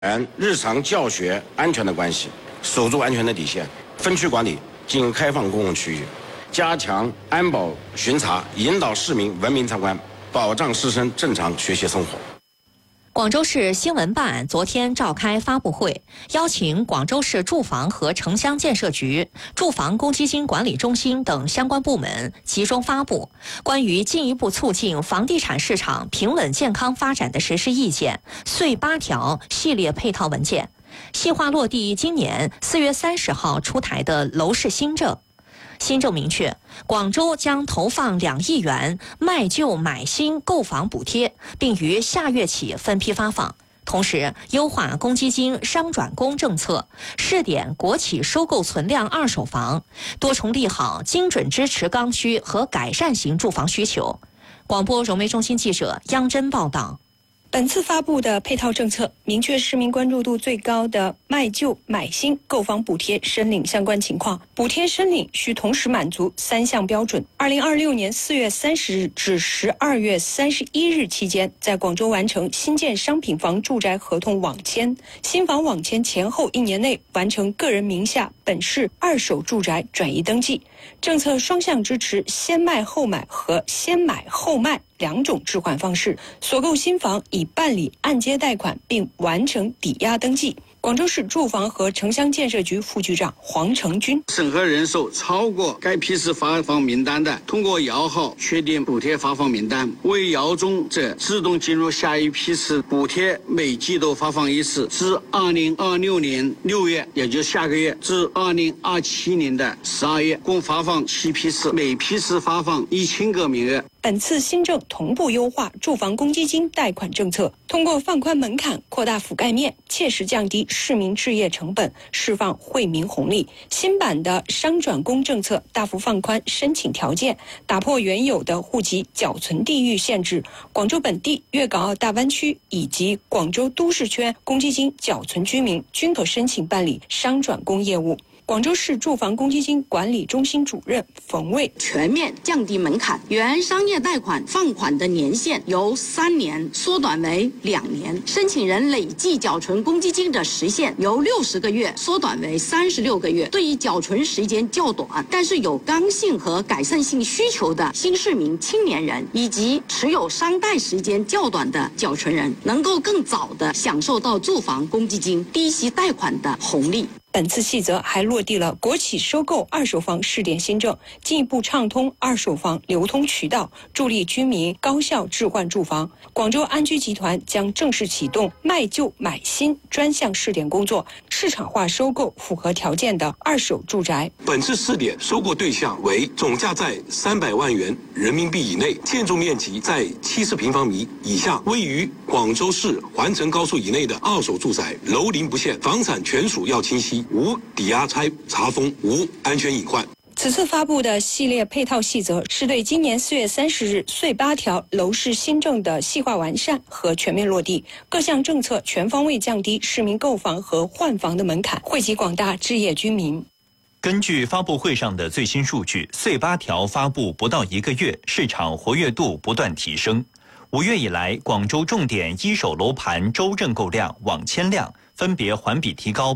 日常教学安全的关系，守住安全的底线，分区管理，仅开放公共区域，加强安保巡查，引导市民文明参观，保障师生正常学习生活。 广州市新闻办昨天召开发布会，邀请广州市住房和城乡建设局、住房公积金管理中心等相关部门集中发布关于进一步促进房地产市场平稳健康发展的实施意见遂8条系列配套文件，细化落地今年4月30号出台的楼市新政。新政明确，广州将投放2亿元卖旧买新购房补贴，并于下月起分批发放。同时，优化公积金商转公政策，试点国企收购存量二手房，多重利好精准支持刚需和改善型住房需求。广播融媒中心记者央真报道。 本次发布的配套政策明确市民关注度最高的卖旧买新购房补贴申领相关情况，补贴申领需同时满足3项标准。2026年4月30日至12月31日期间，在广州完成新建商品房住宅合同网签，新房网签前后1年内完成个人名下本市二手住宅转移登记。政策双向支持先卖后买和先买后卖2种置换方式，所购新房已办理按揭贷款并完成抵押登记。广州市住房和城乡建设局副局长黄成军： 审核人数超过该批次发放名单的，通过摇号确定补贴发放名单；未摇中者自动进入下一批次补贴，每季度发放1次，至2026年6月，也就下个月，至2027年的12月，共发放7批次，每批次发放1000个名额。 本次新政同步优化住房公积金贷款政策，通过放宽门槛、扩大覆盖面，切实降低市民置业成本，释放惠民红利。新版的商转公政策大幅放宽申请条件，打破原有的户籍缴存地域限制。广州本地、粤港澳大湾区以及广州都市圈公积金缴存居民均可申请办理商转公业务。广州市住房公积金管理中心主任冯卫： 全面降低门槛，原商业贷款放款的年限由3年缩短为2年，申请人累计缴存公积金的时限由60个月缩短为36个月。对于缴存时间较短但是有刚性和改善性需求的新市民、青年人以及持有商贷时间较短的缴存人，能够更早地享受到住房公积金低息贷款的红利。 本次细则还落地了国企收购二手房试点新政，进一步畅通二手房流通渠道，助力居民高效置换住房。广州安居集团将正式启动卖旧买新专项试点工作，市场化收购符合条件的二手住宅。 本次试点收购对象为总价在300万元人民币以内，建筑面积在70平方米以下，位于广州市环城高速以内的二手住宅，楼龄不限，房产权属要清晰，无抵押查封，无安全隐患。 此次发布的系列配套细则是对今年4月30日遂8条楼市新政的细化完善和全面落地，各项政策全方位降低市民购房和换房的门槛，惠及广大置业居民。 根据发布会上的最新数据，遂8条发布不到1个月，市场活跃度不断提升。5月以来，广州重点一手楼盘周认购量、网签量分别环比提高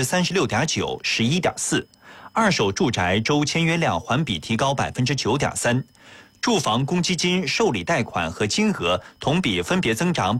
36.9%、11.4%，二手住宅周签约量环比提高9.3%，住房公积金受理贷款和金额同比分别增长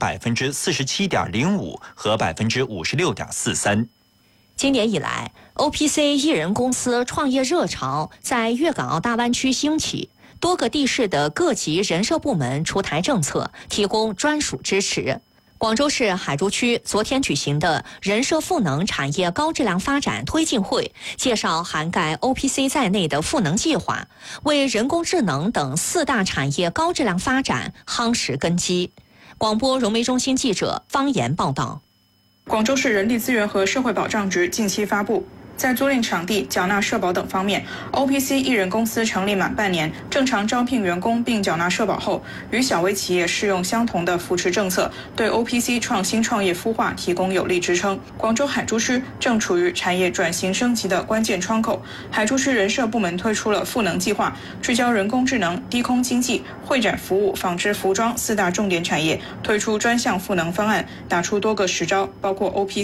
47.05%和56.43%。 今年以来 ，OPC 艺人公司创业热潮在粤港澳大湾区兴起。多个地市的各级人社部门出台政策，提供专属支持。广州市海珠区昨天举行的人社赋能产业高质量发展推进会，介绍涵盖 OPC 在内的赋能计划，为人工智能等4大产业高质量发展夯实根基。广播融媒中心记者方言报道。 广州市人力资源和社会保障局近期发布在租赁场地、缴纳社保等方面 ，OPC 一人公司成立满半年，正常招聘员工并缴纳社保后，与小微企业适用相同的扶持政策，对 OPC 创新创业孵化提供有力支撑。广州海珠区正处于产业转型升级的关键窗口，海珠区人社部门推出了赋能计划，聚焦人工智能、低空经济、会展服务、纺织服装4大重点产业，推出专项赋能方案，打出多个实招，包括 OPC